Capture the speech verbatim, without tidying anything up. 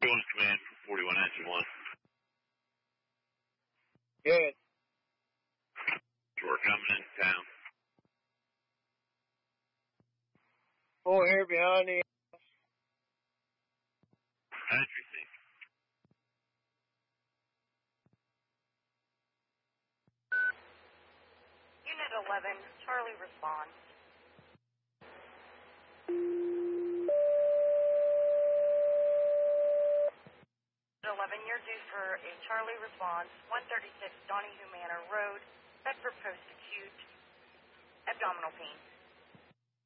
Going command for forty-one engine one. Good. We're coming into town. Four here behind the Entry sync. Unit eleven, Charlie responds. eleven, you're due for a Charlie response, one thirty-six Donahue Manor Road, Bedford Post Acute, abdominal pain.